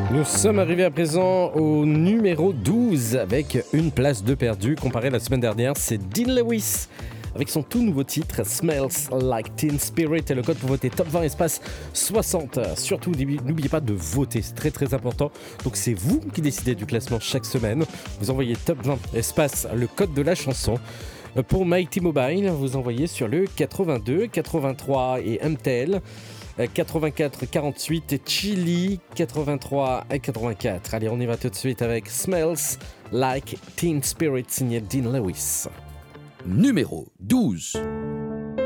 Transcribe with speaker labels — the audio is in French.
Speaker 1: Nous sommes arrivés à présent au numéro 12 avec une place de perdu. Comparé à la semaine dernière, c'est Dean Lewis avec son tout nouveau titre Smells Like Teen Spirit et le code pour voter Top 20 espace 60. Surtout, n'oubliez pas de voter, c'est très très important. Donc c'est vous qui décidez du classement chaque semaine. Vous envoyez Top 20 espace le code de la chanson. Pour Mighty Mobile, vous envoyez sur le 82, 83 et MTL. 84, 48 et Chili, 83 et 84. Allez, on y va tout de suite avec Smells Like Teen Spirit signé Dean Lewis.
Speaker 2: Numéro 12.